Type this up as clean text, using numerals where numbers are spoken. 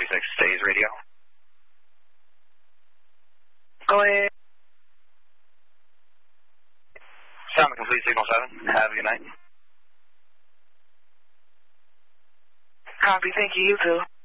36, stays radio. Go ahead. Sound complete, signal 7. Have a good night. Copy, thank you, you too.